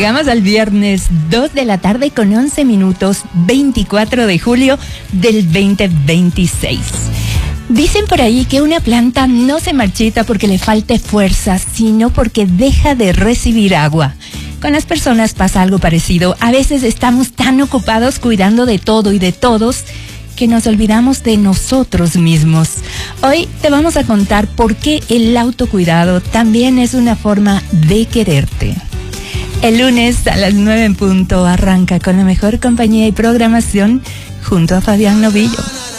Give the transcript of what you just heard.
Llegamos al viernes 2 de la tarde con 11 minutos, 24 de julio del 2026. Dicen por ahí que una planta no se marchita porque le falte fuerza, sino porque deja de recibir agua. Con las personas pasa algo parecido. A veces estamos tan ocupados cuidando de todo y de todos que nos olvidamos de nosotros mismos. Hoy te vamos a contar por qué el autocuidado también es una forma de quererte. El lunes a las 9 en punto arranca con la mejor compañía y programación junto a Fabián Novillo.